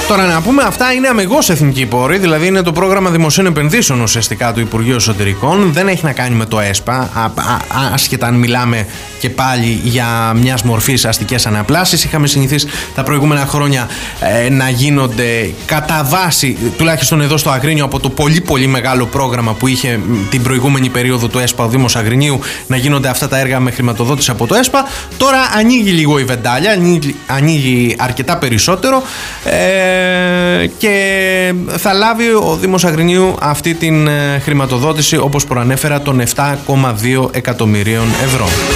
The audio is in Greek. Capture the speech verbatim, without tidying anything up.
Τώρα να πούμε, αυτά είναι αμεγώς εθνικοί πόροι, δηλαδή είναι το πρόγραμμα δημοσίων επενδύσεων ουσιαστικά του Υπουργείου Εσωτερικών. Δεν έχει να κάνει με το ΕΣΠΑ, άσχετα αν μιλάμε και πάλι για μιας μορφής αστικές αναπλάσεις. Είχαμε συνηθίσει τα προηγούμενα χρόνια ε, να γίνονται κατά βάση, τουλάχιστον εδώ στο Αγρίνιο, από το πολύ πολύ μεγάλο πρόγραμμα που είχε την προηγούμενη περίοδο του ΕΣΠΑ, ο Δήμος Αγρινίου, να γίνονται αυτά τα έργα με χρηματοδότηση από το ΕΣΠΑ. Τώρα ανοίγει λίγο η βεντάλια, ανοίγει, ανοίγει αρκετά περισσότερο ε, και θα λάβει ο Δήμος Αγρινίου αυτή την ε, χρηματοδότηση, όπως προανέφερα, των επτά κόμμα δύο εκατομμυρίων ευρώ.